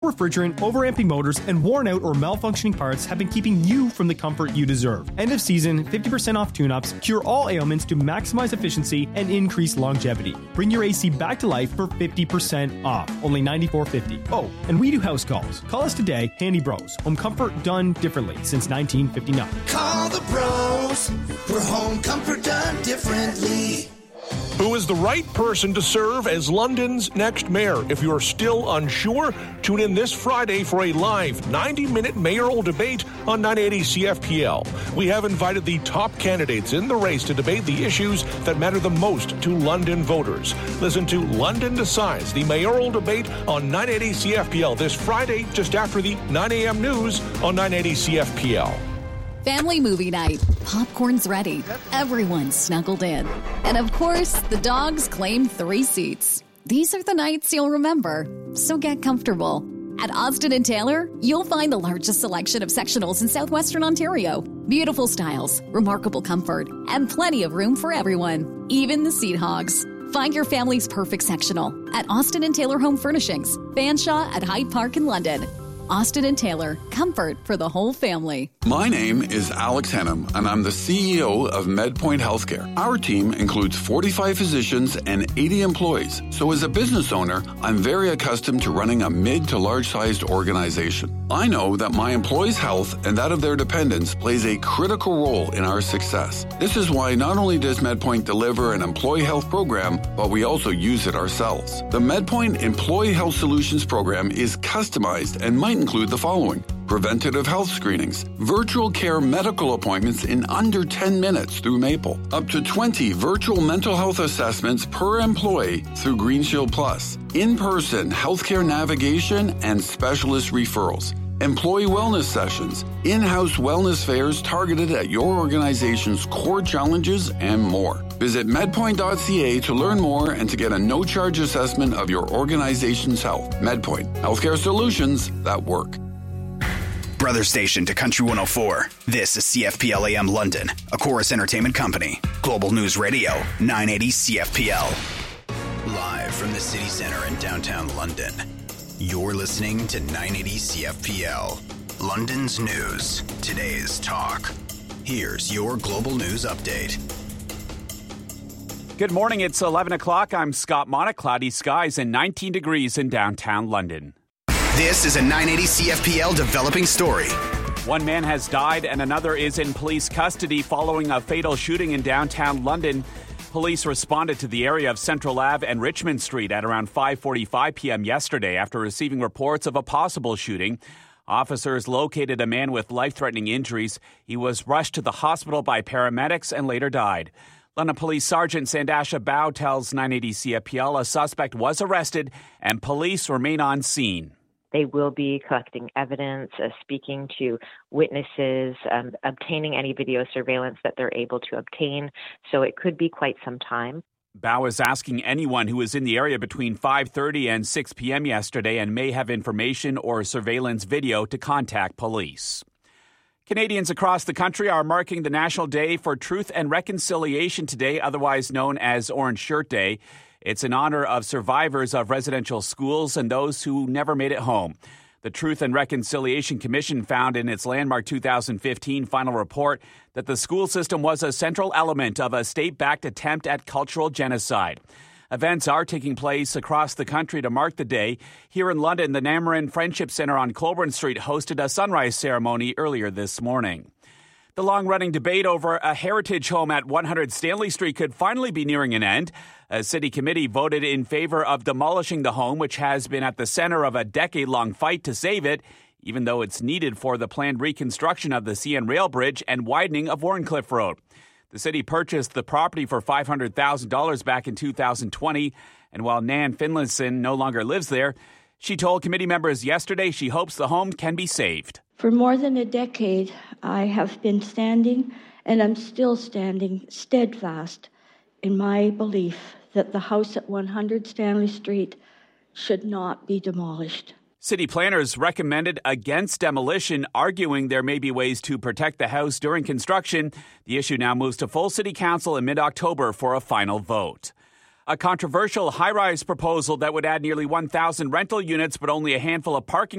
refrigerant, overamping motors, and worn out or malfunctioning parts have been keeping you from the comfort you deserve. End of season, 50% off tune-ups, cure all ailments to maximize efficiency and increase longevity. Bring your AC back to life for 50% off, only $94.50. Oh, and we do house calls. Call us today, Handy Bros. Home comfort done differently since 1959. Call the bros for home comfort done differently. Who is the right person to serve as London's next mayor? If you're still unsure, tune in this Friday for a live 90-minute mayoral debate on 980 CFPL. We have invited the top candidates in the race to debate the issues that matter the most to London voters. Listen to London Decides, the mayoral debate on 980 CFPL this Friday, just after the 9 a.m. news on 980 CFPL. Family movie night. Popcorn's ready. Everyone's snuggled in. And of course, the dogs claim 3 seats. These are the nights you'll remember, so get comfortable. At Austin & Taylor, you'll find the largest selection of sectionals in southwestern Ontario. Beautiful styles, remarkable comfort, and plenty of room for everyone, even the seat hogs. Find your family's perfect sectional at Austin & Taylor Home Furnishings, Fanshawe at Hyde Park in London. Austin & Taylor, comfort for the whole family. My name is Alex Henham, and I'm the CEO of MedPoint Healthcare. Our team includes 45 physicians and 80 employees. So as a business owner, I'm very accustomed to running a mid to large-sized organization. I know that my employees' health and that of their dependents plays a critical role in our success. This is why not only does MedPoint deliver an employee health program, but we also use it ourselves. The MedPoint Employee Health Solutions program is customized and might include the following: preventative health screenings, virtual care medical appointments in under 10 minutes through Maple, up to 20 virtual mental health assessments per employee through Green Shield Plus, in-person healthcare navigation and specialist referrals, employee wellness sessions, in-house wellness fairs targeted at your organization's core challenges, and more. Visit medpoint.ca to learn more and to get a no-charge assessment of your organization's health. MedPoint, healthcare solutions that work. Brother station to Country 104. This is CFPL AM London, a Chorus Entertainment Company. Global News Radio, 980 CFPL. Live from the city center in downtown London. You're listening to 980 CFPL. London's news, today's talk. Here's your Global News Update. Good morning, it's 11 o'clock. I'm Scott Monick. Cloudy skies and 19 degrees in downtown London. This is a 980 CFPL developing story. One man has died and another is in police custody following a fatal shooting in downtown London. Police responded to the area of Central Ave and Richmond Street at around 5:45 p.m. yesterday after receiving reports of a possible shooting. Officers located a man with life-threatening injuries. He was rushed to the hospital by paramedics and later died. London Police Sergeant Sandasha Bao tells 980 CFPL a suspect was arrested and police remain on scene. They will be collecting evidence, speaking to witnesses, obtaining any video surveillance that they're able to obtain. So it could be quite some time. Bao is asking anyone who was in the area between 5:30 and 6 p.m. yesterday and may have information or surveillance video to contact police. Canadians across the country are marking the National Day for Truth and Reconciliation today, otherwise known as Orange Shirt Day. It's in honor of survivors of residential schools and those who never made it home. The Truth and Reconciliation Commission found in its landmark 2015 final report that the school system was a central element of a state-backed attempt at cultural genocide. Events are taking place across the country to mark the day. Here in London, the Namarin Friendship Centre on Colborne Street hosted a sunrise ceremony earlier this morning. The long-running debate over a heritage home at 100 Stanley Street could finally be nearing an end. A city committee voted in favor of demolishing the home, which has been at the center of a decade-long fight to save it, even though it's needed for the planned reconstruction of the CN Rail Bridge and widening of Warncliffe Road. The city purchased the property for $500,000 back in 2020, and while Nan Finlayson no longer lives there, she told committee members yesterday she hopes the home can be saved. For more than a decade, I have been standing, and I'm still standing, steadfast in my belief that the house at 100 Stanley Street should not be demolished. City planners recommended against demolition, arguing there may be ways to protect the house during construction. The issue now moves to full city council in mid-October for a final vote. A controversial high-rise proposal that would add nearly 1,000 rental units but only a handful of parking